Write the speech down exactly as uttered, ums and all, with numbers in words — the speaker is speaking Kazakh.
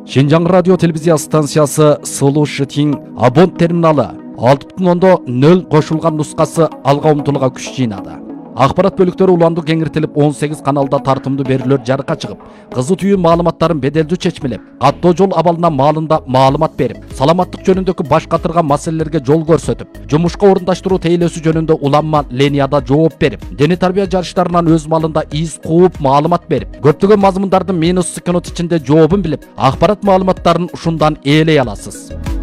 Шинжаң радио телевизия станциясы Сулу Шытин абон терминалы алты бүтін оннан нөл қошылған нұсқасы алға ұмтылуға күш жинады. Ақпарат бөліктері уланды кеңіртіліп он сегиз каналда тартымды берілер жарыққа шығып, қызы түйін маалыматтарын беделді чечмелеп, қаттоо жол абалына малында маалымат беріп, саламаттық жөнүндөгү баш катырган маселелерге жол көрсөтүп, жумушка орундаштыруу тейлөөсү жөнүндө уланма линияда жооп берип, дене тарбия жарыштарынан өз малында из кууп маалымат берип, көптөгөн мазмундардын минус секунд ичинде жообун билип, акпарат маалыматтарын ушундан ээлей аласыз.